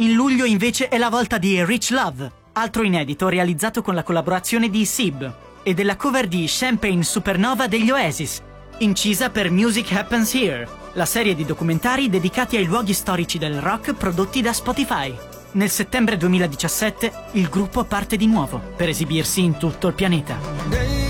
In luglio invece è la volta di Rich Love, altro inedito realizzato con la collaborazione di Sib, e della cover di Champagne Supernova degli Oasis, incisa per Music Happens Here, la serie di documentari dedicati ai luoghi storici del rock prodotti da Spotify. Nel settembre 2017 il gruppo parte di nuovo per esibirsi in tutto il pianeta.